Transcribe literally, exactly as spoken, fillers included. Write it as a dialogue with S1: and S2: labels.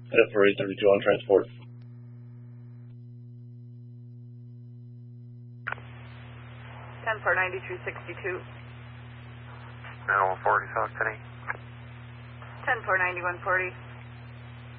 S1: F for eight thirty-two on transport.
S2: ten four ninety-three sixty-two.
S3: nine one forty, South ten eight.
S2: ten four ninety-one forty.